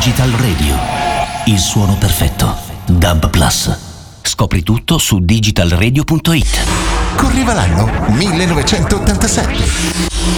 Digital Radio. Il suono perfetto. DAB Plus. Scopri tutto su digitalradio.it. Correva l'anno 1987.